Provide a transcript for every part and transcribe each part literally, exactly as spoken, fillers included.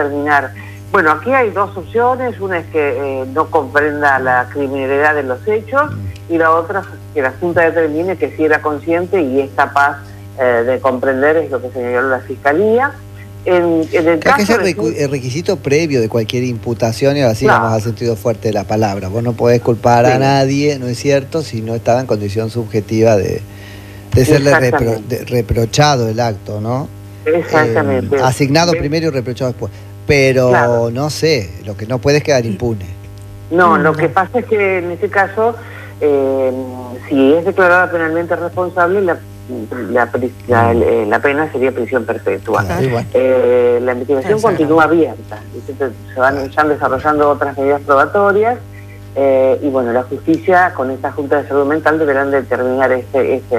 determinar. Bueno, aquí hay dos opciones, una es que eh, no comprenda la criminalidad de los hechos y la otra que la Junta determine que sí era consciente y es capaz eh, de comprender, es lo que señaló la Fiscalía. En, en el Creo caso que es el, el requisito previo de cualquier imputación, y ahora sí claro. vamos al sentido fuerte de la palabra. Vos no podés culpar sí. a nadie, ¿no es cierto?, si no estaba en condición subjetiva de, de serle repro, de, reprochado el acto, ¿no? Exactamente. Eh, asignado Bien. primero y reprochado después. Pero claro. no sé, lo que no puede es quedar impune. No, lo que pasa es que en este caso, eh, si es declarada penalmente responsable, la, la, la, la, la pena sería prisión perpetua. Claro, bueno. eh, la investigación Exacto. continúa abierta. Se van ya desarrollando otras medidas probatorias eh, y bueno, la justicia con esta Junta de Salud Mental deberán determinar este, este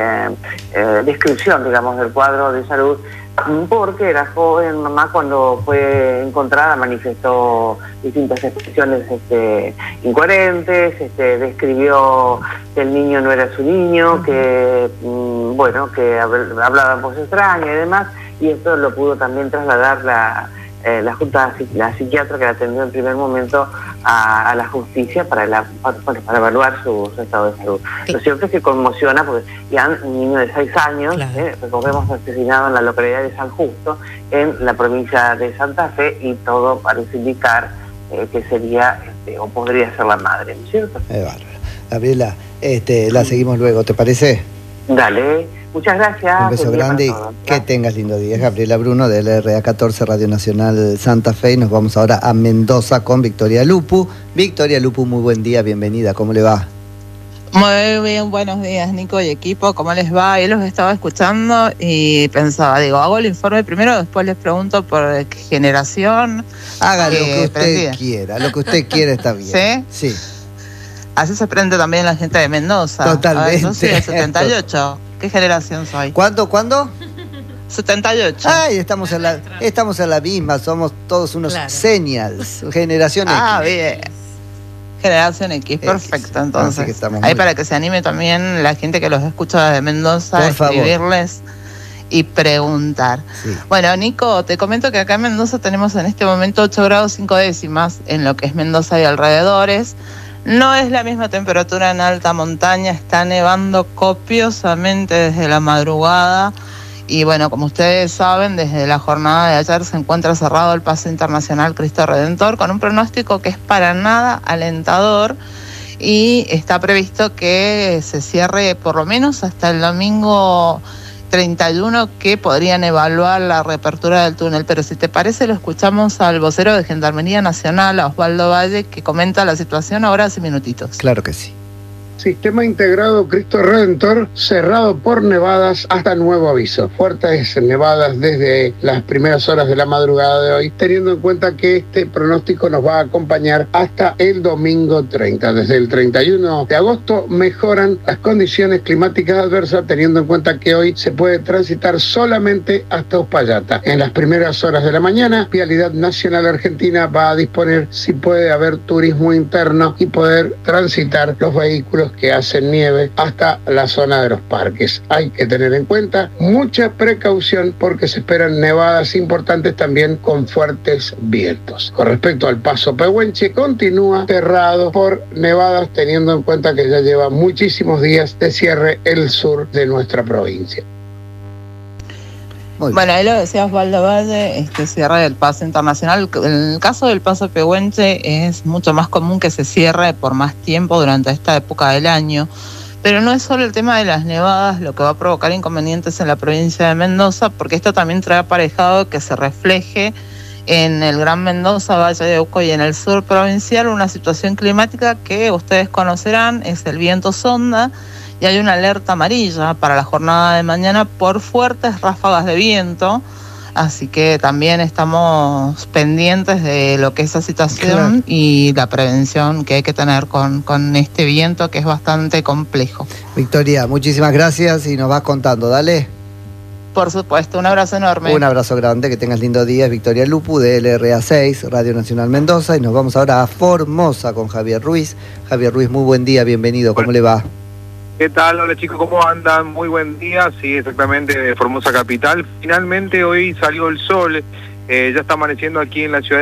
eh, descripción, digamos, del cuadro de salud, porque la joven mamá cuando fue encontrada manifestó distintas expresiones este, incoherentes, este, describió que el niño no era su niño, uh-huh. que mm, bueno, que hablaba en voz extraña y demás, y esto lo pudo también trasladar la, eh, la Junta, la psiquiatra que la atendió en primer momento a, a la justicia para, la, para, para evaluar su, su estado de salud. Sí. Lo cierto es que conmociona porque ya un niño de seis años, claro. eh, recordemos, asesinado en la localidad de San Justo, en la provincia de Santa Fe, y todo parece indicar eh, que sería este, o podría ser la madre, ¿no es cierto? Es bárbaro. Gabriela, este, la seguimos luego, ¿te parece? Dale. Muchas gracias. Un beso grande y que tengas lindo día. Gabriela Bruno de L R A catorce Radio Nacional Santa Fe, y nos vamos ahora a Mendoza con Victoria Lupu. Victoria Lupu, muy buen día, bienvenida, ¿cómo le va? Muy bien, buenos días Nico y equipo, ¿cómo les va? Yo los estaba escuchando y pensaba, digo, hago el informe primero, después les pregunto por qué generación. Haga lo que usted prendida. quiera, lo que usted quiera está bien. ¿Sí? Sí. Así se prende también la gente de Mendoza. Totalmente. Ver, yo soy del setenta y ocho. ¿Qué generación soy? ¿Cuándo? ¿Cuándo? setenta y ocho. Ay, estamos en la, estamos en la misma, somos todos unos claro. senials, generación X. Ah, bien. Generación X, perfecto, X. Entonces. Ahí muy... para que se anime también la gente que los escucha desde Mendoza a escribirles favor. y preguntar. Sí. Bueno, Nico, te comento que acá en Mendoza tenemos en este momento ocho grados cinco décimas en lo que es Mendoza y alrededores. No es la misma temperatura en alta montaña, está nevando copiosamente desde la madrugada y bueno, como ustedes saben, desde la jornada de ayer se encuentra cerrado el Paso Internacional Cristo Redentor con un pronóstico que es para nada alentador y está previsto que se cierre por lo menos hasta el domingo treinta y uno, que podrían evaluar la reapertura del túnel. Pero si te parece, lo escuchamos al vocero de Gendarmería Nacional, a Osvaldo Valle, que comenta la situación ahora hace minutitos. Claro que sí. Sistema integrado Cristo Redentor cerrado por nevadas hasta nuevo aviso. Fuertes nevadas desde las primeras horas de la madrugada de hoy, teniendo en cuenta que este pronóstico nos va a acompañar hasta el domingo treinta. Desde el treinta y uno de agosto mejoran las condiciones climáticas adversas, teniendo en cuenta que hoy se puede transitar solamente hasta Uspallata. En las primeras horas de la mañana, Vialidad Nacional Argentina va a disponer si puede haber turismo interno y poder transitar los vehículos que hacen nieve hasta la zona de los parques. Hay que tener en cuenta mucha precaución porque se esperan nevadas importantes también con fuertes vientos. Con respecto al Paso Pehuenche, continúa cerrado por nevadas, teniendo en cuenta que ya lleva muchísimos días de cierre el sur de nuestra provincia. Bueno, ahí lo decía Osvaldo Valle, este cierre del Paso Internacional. En el caso del Paso Pehuenche es mucho más común que se cierre por más tiempo durante esta época del año, pero no es solo el tema de las nevadas lo que va a provocar inconvenientes en la provincia de Mendoza, porque esto también trae aparejado que se refleje en el Gran Mendoza, Valle de Uco y en el sur provincial una situación climática que ustedes conocerán, es el viento sonda, y hay una alerta amarilla para la jornada de mañana por fuertes ráfagas de viento, así que también estamos pendientes de lo que es esa situación claro. y la prevención que hay que tener con, con este viento que es bastante complejo. Victoria, muchísimas gracias y nos vas contando, dale. Por supuesto, un abrazo enorme. Un abrazo grande, que tengas lindo día. Victoria Lupu de L R A seis, Radio Nacional Mendoza, y nos vamos ahora a Formosa con Javier Ruiz. Javier Ruiz, muy buen día, bienvenido, ¿cómo bueno. le va? ¿Qué tal? Hola chicos, ¿cómo andan? Muy buen día, sí, exactamente, de Formosa Capital. Finalmente hoy salió el sol Eh, ya está amaneciendo aquí en la ciudad